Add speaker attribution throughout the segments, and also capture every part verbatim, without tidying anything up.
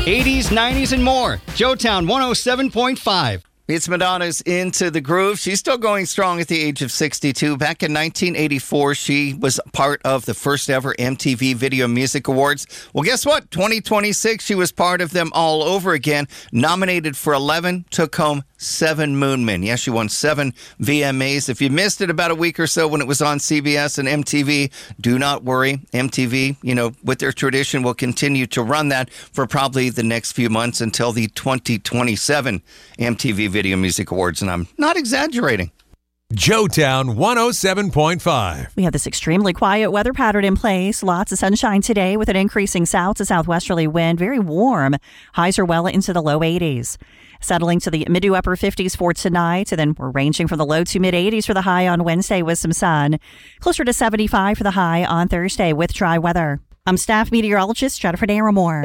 Speaker 1: eighties, nineties, and more. Joetown one oh seven point five.
Speaker 2: It's Madonna's Into the Groove. She's still going strong at the age of sixty-two. Back in nineteen eighty-four, she was part of the first ever M T V Video Music Awards. Well, guess what? twenty twenty-six, she was part of them all over again. Nominated for eleven, took home seven Moonmen. Yes, she won seven V M As. If you missed it about a week or so when it was on C B S and M T V, do not worry. M T V, you know, with their tradition, will continue to run that for probably the next few months until the twenty twenty-seven M T V Video Music Awards, and I'm not exaggerating.
Speaker 3: Joetown one oh seven point five.
Speaker 4: We have this extremely quiet weather pattern in place. Lots of sunshine today with an increasing south to southwesterly wind. Very warm. Highs are well into the low eighties. Settling to the mid to upper fifties for tonight. And then we're ranging from the low to mid eighties for the high on Wednesday with some sun. Closer to seventy-five for the high on Thursday with dry weather. I'm staff meteorologist Jennifer Naramore.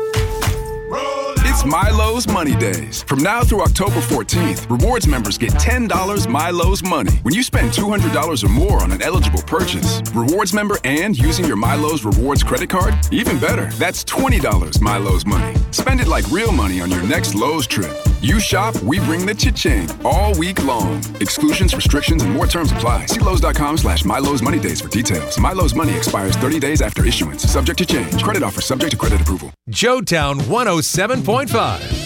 Speaker 5: It's Milo's Money Days. From now through October fourteenth, rewards members get ten dollars Milo's Money when you spend two hundred dollars or more on an eligible purchase. Rewards member and using your Milo's Rewards credit card? Even better, that's twenty dollars Milo's Money. Spend it like real money on your next Lowe's trip. You shop, we bring the cha-ching all week long. Exclusions, restrictions, and more terms apply. See Lowe's.com slash Milo's Money Days for details. Milo's Money expires thirty days after issuance. Subject to change. Credit offer subject to credit approval.
Speaker 3: Joetown one oh seven point five.